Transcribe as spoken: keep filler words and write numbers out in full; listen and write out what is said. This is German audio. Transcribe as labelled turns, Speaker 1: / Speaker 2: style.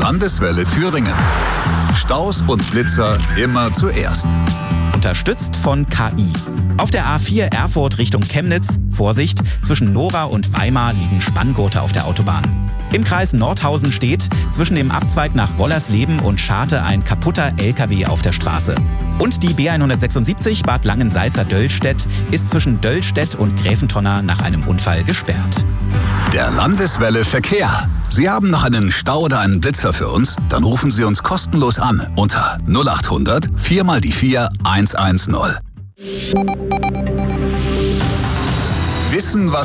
Speaker 1: Landeswelle Thüringen. Staus und Blitzer immer zuerst.
Speaker 2: Unterstützt von K I. Auf der A vier Erfurt Richtung Chemnitz, Vorsicht, zwischen Nora und Weimar liegen Spanngurte auf der Autobahn. Im Kreis Nordhausen steht zwischen dem Abzweig nach Wollersleben und Scharte ein kaputter L K W auf der Straße. Und die B hundertsechsundsiebzig Bad Langensalza-Döllstedt ist zwischen Döllstedt und Gräfentonner nach einem Unfall gesperrt.
Speaker 1: Der Landeswelle Verkehr. Sie haben noch einen Stau oder einen Blitzer für uns? Dann rufen Sie uns kostenlos an unter null acht hundert vier mal die vier eins eins null. Wissen, was